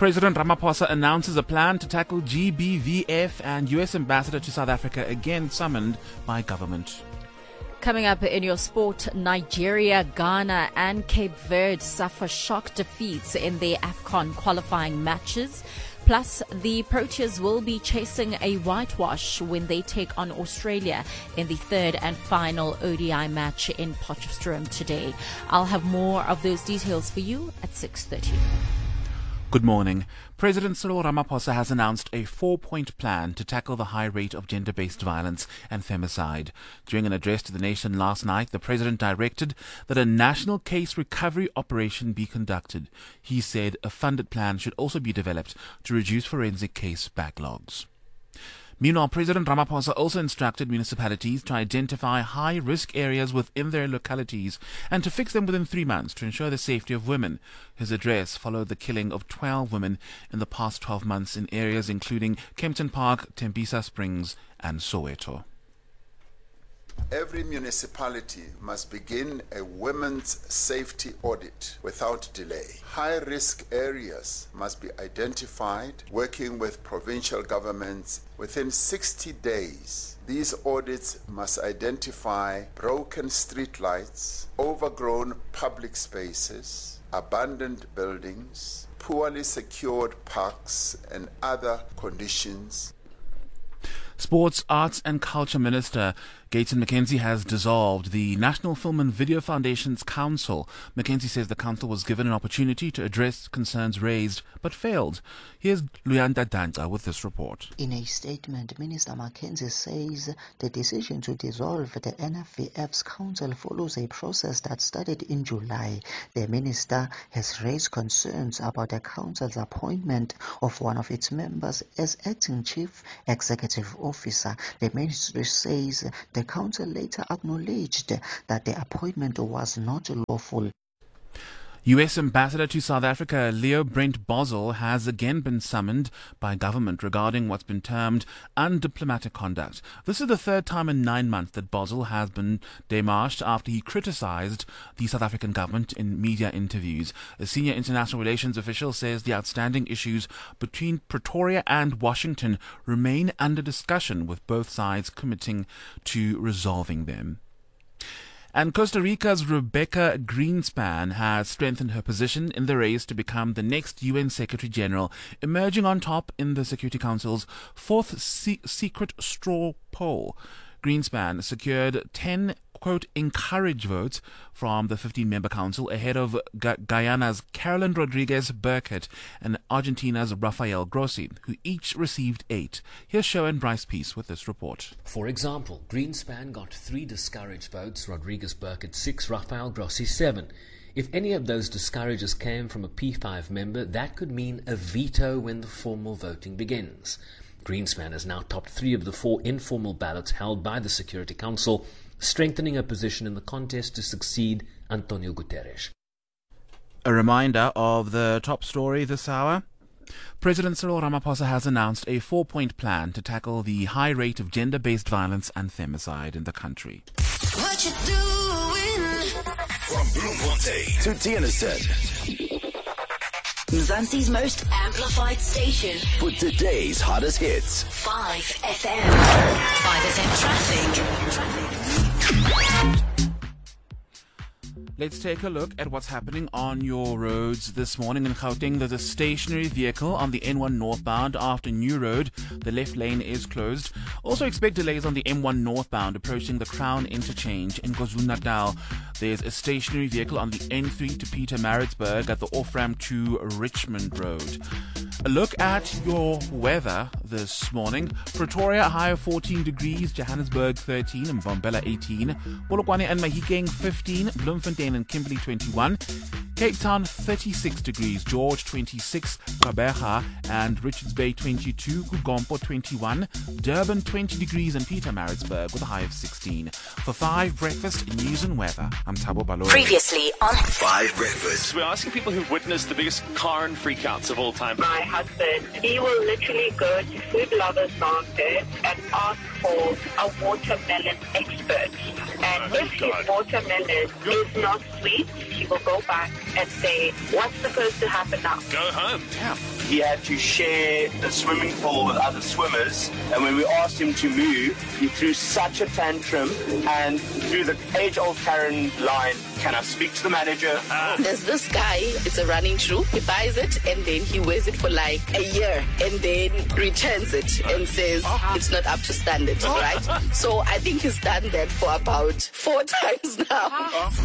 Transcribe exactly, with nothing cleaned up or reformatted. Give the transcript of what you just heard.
President Ramaphosa announces a plan to tackle G B V F, and U S Ambassador to South Africa again summoned by government. Coming up in your sport, Nigeria, Ghana and Cape Verde suffer shock defeats in their AFCON qualifying matches. Plus, the Proteas will be chasing a whitewash when they take on Australia in the third and final O D I match in Potchefstroom today. I'll have more of those details for you at six thirty. Good morning. President Cyril Ramaphosa has announced a four-point plan to tackle the high rate of gender-based violence and femicide. During an address to the nation last night, the president directed that a national case recovery operation be conducted. He said a funded plan should also be developed to reduce forensic case backlogs. Meanwhile, President Ramaphosa also instructed municipalities to identify high-risk areas within their localities and to fix them within three months to ensure the safety of women. His address followed the killing of twelve women in the past twelve months in areas including Kempton Park, Tembisa Springs and Soweto. Every municipality must begin a women's safety audit without delay. High-risk areas must be identified, working with provincial governments. Within sixty days, these audits must identify broken streetlights, overgrown public spaces, abandoned buildings, poorly secured parks, and other conditions. Sports, Arts and Culture Minister Gayton McKenzie has dissolved the National Film and Video Foundation's council. McKenzie says the council was given an opportunity to address concerns raised but failed. Here's Luyanda Danta with this report. In a statement, Minister McKenzie says the decision to dissolve the N F V F's council follows a process that started in July. The minister has raised concerns about the council's appointment of one of its members as acting chief executive officer. The ministry says the council later acknowledged that the appointment was not lawful. U S Ambassador to South Africa Leo Brent Boswell has again been summoned by government regarding what's been termed undiplomatic conduct. This is the third time in nine months that Boswell has been demarched after he criticized the South African government in media interviews. A senior international relations official says the outstanding issues between Pretoria and Washington remain under discussion, with both sides committing to resolving them. And Costa Rica's Rebecca Greenspan has strengthened her position in the race to become the next U N Secretary General, emerging on top in the Security Council's fourth se- secret straw poll. Greenspan secured ten, quote, encourage votes from the fifteen-member council ahead of Gu- Guyana's Carolyn Rodriguez Burkett and Argentina's Rafael Grossi, who each received eight. Here's Shoan Bryce Peace with this report. For example, Greenspan got three discouraged votes, Rodriguez Burkett six, Rafael Grossi seven. If any of those discourages came from a P five member, that could mean a veto when the formal voting begins. Greenspan has now topped three of the four informal ballots held by the Security Council, strengthening her position in the contest to succeed Antonio Guterres. A reminder of the top story this hour. President Cyril Ramaphosa has announced a four-point plan to tackle the high rate of gender-based violence and femicide in the country. What you doing? From Bloemfontein to Tieniston, Mzansi's most amplified station for today's hottest hits. five F M. five F M traffic. Let's take a look at what's happening on your roads this morning in Gauteng. There's a stationary vehicle on the N one northbound after New Road. The left lane is closed. Also expect delays on the M one northbound approaching the Crown Interchange in KwaZulu-Natal. There's a stationary vehicle on the N three to Pietermaritzburg at the off-ramp to Richmond Road. A look at your weather this morning. Pretoria, a high of fourteen degrees. Johannesburg, thirteen. And Mbombela, eighteen. Polokwane and Mahikeng, fifteen. Bloemfontein and Kimberley, twenty-one. Cape Town, thirty-six degrees. George, twenty-six. Gqeberha and Richards Bay, twenty-two. Kugompo, twenty-one. Durban, twenty degrees. And Pietermaritzburg with a high of sixteen. For five Breakfast News and Weather, I'm Thabo Baloyi. Previously on Five Breakfast. We're asking people who've witnessed the biggest car and freakouts of all time. My husband, he will literally go to Food Lovers Market and ask for a watermelon expert. And Oh, if God. his watermelon is not sweet, he will go back and say, what's supposed to happen now? Go home. Damn. He had to share the swimming pool with other swimmers, and when we asked him to move, he threw such a tantrum and threw the age-old Karen line, "Can I speak to the manager?" Uh. There's this guy, it's a running shoe, he buys it and then he wears it for like a year and then returns it and says uh-huh. it's not up to standard, right? So I think he's done that for about four times now. Uh-huh.